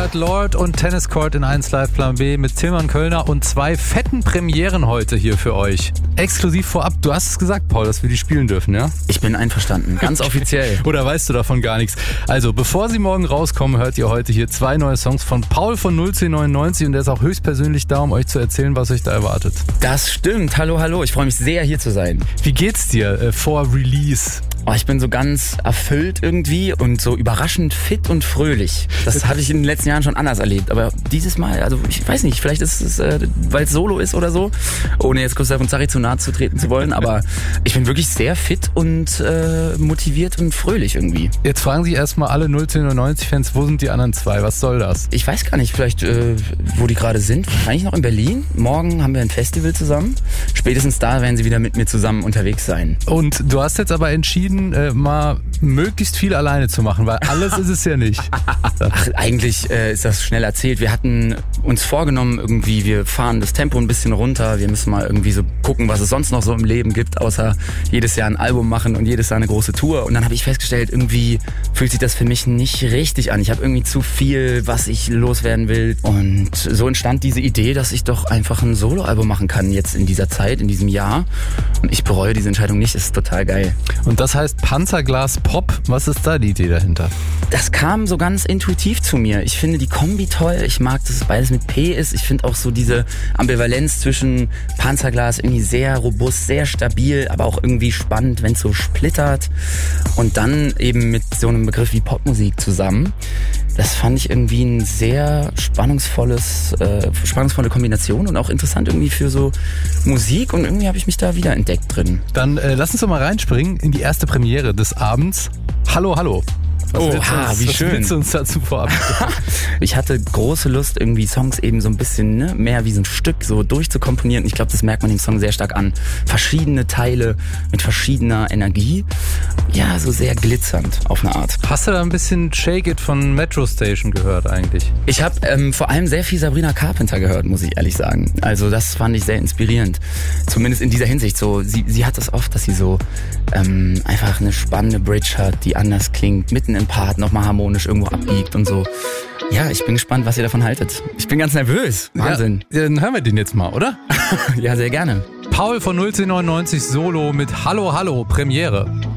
gehört, Lord und Tennis Court in 1 Live Plan B mit Tilman Kölner und 2 fetten Premieren heute hier für euch. Exklusiv vorab, du hast es gesagt, Paul, dass wir die spielen dürfen, ja? Ich bin einverstanden, ganz offiziell. Oder weißt du davon gar nichts? Also, bevor sie morgen rauskommen, hört ihr heute hier 2 neue Songs von Paul von 01099 und der ist auch höchstpersönlich da, um euch zu erzählen, was euch da erwartet. Das stimmt, hallo, ich freue mich sehr, hier zu sein. Wie geht's dir vor Release? Oh, ich bin so ganz erfüllt irgendwie und so überraschend fit und fröhlich. Das habe ich in den letzten Jahren schon anders erlebt. Aber dieses Mal, also ich weiß nicht, vielleicht ist es, weil es Solo ist oder so, ohne jetzt Gustav und Zari zu nahe zu treten zu wollen, aber ich bin wirklich sehr fit und motiviert und fröhlich irgendwie. Jetzt fragen sich erstmal alle 01099-Fans, wo sind die anderen 2? Was soll das? Ich weiß gar nicht, vielleicht wo die gerade sind. Wahrscheinlich noch in Berlin. Morgen haben wir ein Festival zusammen. Spätestens da werden sie wieder mit mir zusammen unterwegs sein. Und du hast jetzt aber entschieden, mal möglichst viel alleine zu machen, weil alles ist es ja nicht. Ach, eigentlich ist das schnell erzählt. Wir hatten uns vorgenommen, irgendwie, wir fahren das Tempo ein bisschen runter. Wir müssen mal irgendwie so gucken, was es sonst noch so im Leben gibt, außer jedes Jahr ein Album machen und jedes Jahr eine große Tour. Und dann habe ich festgestellt, irgendwie fühlt sich das für mich nicht richtig an. Ich habe irgendwie zu viel, was ich loswerden will. Und so entstand diese Idee, dass ich doch einfach ein Soloalbum machen kann jetzt in dieser Zeit, in diesem Jahr. Und ich bereue diese Entscheidung nicht. Es ist total geil. Und das heißt Panzerglas Pop. Was ist da die Idee dahinter? Das kam so ganz intuitiv zu mir. Ich finde die Kombi toll. Ich mag, dass es beides mit P ist. Ich finde auch so diese Ambivalenz zwischen Panzerglas irgendwie sehr robust, sehr stabil, aber auch irgendwie spannend, wenn es so splittert. Und dann eben mit so einem Begriff wie Popmusik zusammen. Das fand ich irgendwie ein sehr spannungsvolle Kombination und auch interessant irgendwie für so Musik und irgendwie habe ich mich da wieder entdeckt drin. Dann lass uns doch mal reinspringen in die erste Premiere des Abends. Hallo. Oha, wie schön. Was willst du uns dazu vorab? Ich hatte große Lust, irgendwie Songs eben so ein bisschen mehr wie so ein Stück so durchzukomponieren. Ich glaube, das merkt man dem Song sehr stark an. Verschiedene Teile mit verschiedener Energie. Ja, so sehr glitzernd auf eine Art. Hast du da ein bisschen Shake It von Metro Station gehört eigentlich? Ich habe vor allem sehr viel Sabrina Carpenter gehört, muss ich ehrlich sagen. Also das fand ich sehr inspirierend. Zumindest in dieser Hinsicht. So, sie hat das oft, dass sie so einfach eine spannende Bridge hat, die anders klingt, mitten im Part nochmal harmonisch irgendwo abbiegt und so. Ja, ich bin gespannt, was ihr davon haltet. Ich bin ganz nervös. Wahnsinn. Ja, dann hören wir den jetzt mal, oder? Ja, sehr gerne. Paul von 01099 Solo mit Hallo, Premiere.